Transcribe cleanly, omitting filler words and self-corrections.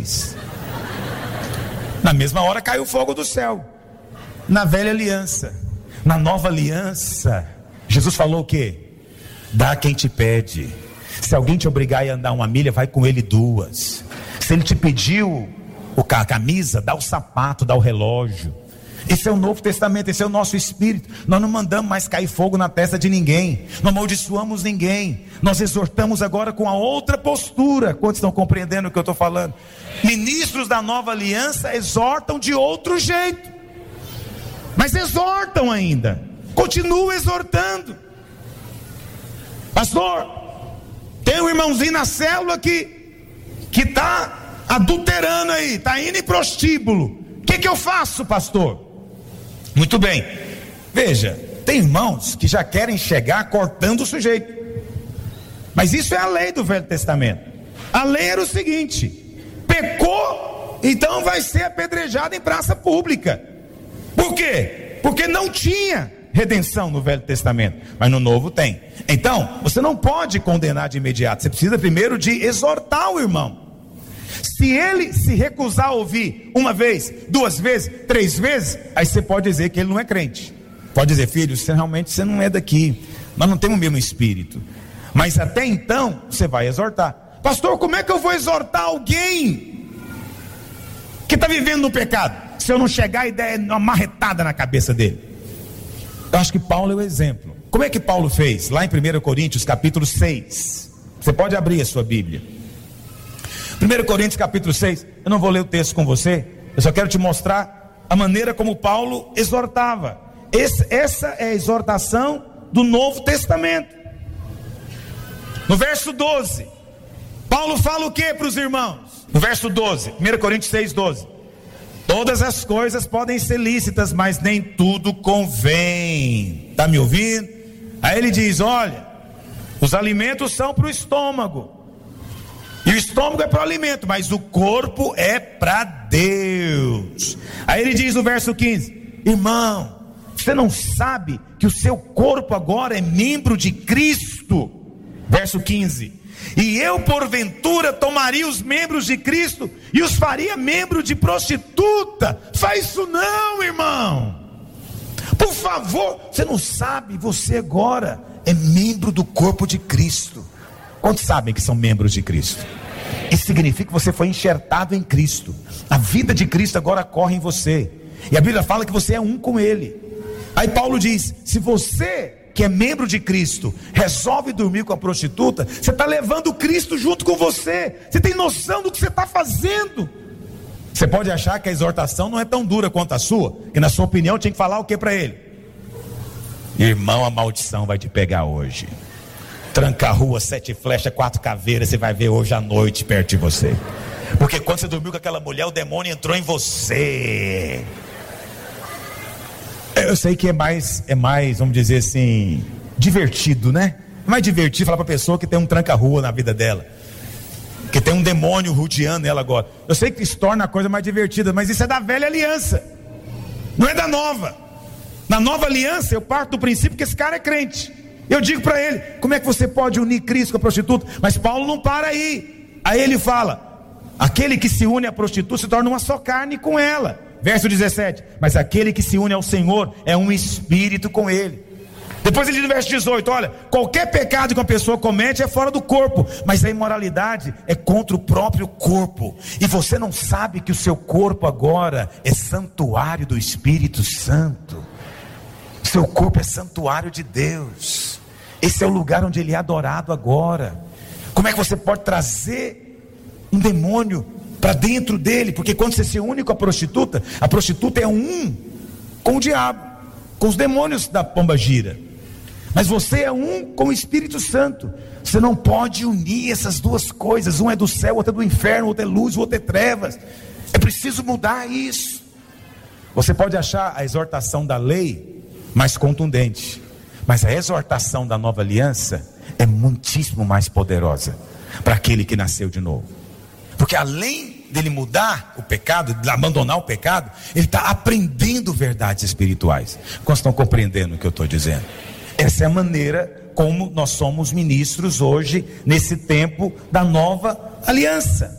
fez. Na mesma hora caiu fogo do céu. Na velha aliança. Na nova aliança, Jesus falou o quê? Dá quem te pede. Se alguém te obrigar a andar 1 milha, vai com ele 2. Se ele te pediu a camisa, dá o sapato, dá o relógio. Esse é o Novo Testamento, esse é o nosso espírito. Nós não mandamos mais cair fogo na testa de ninguém, não amaldiçoamos ninguém. Nós exortamos agora com a outra postura. Quantos estão compreendendo o que eu estou falando? Ministros da nova aliança exortam de outro jeito, mas exortam ainda, continuam exortando. Pastor, tem um irmãozinho na célula que está adulterando aí, está indo em prostíbulo. O que eu faço, pastor? Muito bem, veja, tem irmãos que já querem chegar cortando o sujeito, mas isso é a lei do Velho Testamento. A lei era o seguinte: pecou, então vai ser apedrejado em praça pública. Por quê? Porque não tinha redenção no Velho Testamento, mas no Novo tem. Então, você não pode condenar de imediato, você precisa primeiro de exortar o irmão. Se ele se recusar a ouvir 1 vez, 2 vezes, 3 vezes, aí você pode dizer que ele não é crente. Pode dizer: filho, você não é daqui, nós não temos o mesmo espírito. Mas até então, você vai exortar. Pastor, como é que eu vou exortar alguém que está vivendo no pecado, se eu não chegar e der uma marretada na cabeça dele? Eu acho que Paulo é o exemplo. Como é que Paulo fez? Lá em 1 Coríntios capítulo 6. Você pode abrir a sua Bíblia. 1 Coríntios capítulo 6, eu não vou ler o texto com você, eu só quero te mostrar a maneira como Paulo exortava. Essa é a exortação do Novo Testamento. No verso 12, Paulo fala o que para os irmãos? No verso 12, 1 Coríntios 6, 12: todas as coisas podem ser lícitas, mas nem tudo convém. Está me ouvindo? Aí ele diz: olha, os alimentos são para o estômago, e o estômago é para o alimento, mas o corpo é para Deus. Aí ele diz no verso 15: irmão, você não sabe que o seu corpo agora é membro de Cristo? Verso 15: e eu porventura tomaria os membros de Cristo e os faria membro de prostituta? Faz isso não, irmão. Por favor, você não sabe, você agora é membro do corpo de Cristo. Quantos sabem que são membros de Cristo? Isso significa que você foi enxertado em Cristo. A vida de Cristo agora corre em você, e a Bíblia fala que você é um com Ele. Aí Paulo diz: se você que é membro de Cristo resolve dormir com a prostituta, você está levando Cristo junto com você. Você tem noção do que você está fazendo? Você pode achar que a exortação não é tão dura quanto a sua, que na sua opinião tinha que falar o que para ele? Irmão, a maldição vai te pegar hoje. Tranca a rua, 7 flechas, 4 caveiras, você vai ver hoje à noite perto de você. Porque quando você dormiu com aquela mulher, o demônio entrou em você. Eu sei que é mais, vamos dizer assim, divertido, né? É mais divertido falar para a pessoa que tem um tranca-rua na vida dela, que tem um demônio rodeando ela agora. Eu sei que isso torna a coisa mais divertida, mas isso é da velha aliança, não é da nova. Na nova aliança eu parto do princípio que esse cara é crente. Eu digo para ele: como é que você pode unir Cristo com a prostituta? Mas Paulo não para aí. Aí ele fala: aquele que se une à prostituta se torna uma só carne com ela. Verso 17: mas aquele que se une ao Senhor é um espírito com Ele. Depois ele diz no verso 18: olha, qualquer pecado que uma pessoa comete é fora do corpo, mas a imoralidade é contra o próprio corpo. E você não sabe que o seu corpo agora é santuário do Espírito Santo. Seu corpo é santuário de Deus. Esse é o lugar onde Ele é adorado agora. Como é que você pode trazer um demônio para dentro dele? Porque quando você se une com a prostituta é um com o diabo, com os demônios da pombagira. Mas você é um com o Espírito Santo. Você não pode unir essas duas coisas. Um é do céu, outro é do inferno, outro é luz, outro é trevas. É preciso mudar isso. Você pode achar a exortação da lei mais contundente, mas a exortação da nova aliança é muitíssimo mais poderosa para aquele que nasceu de novo. Porque além dele mudar o pecado, de abandonar o pecado, ele está aprendendo verdades espirituais. Quantos estão compreendendo o que eu estou dizendo? Essa é a maneira como nós somos ministros hoje, nesse tempo da nova aliança.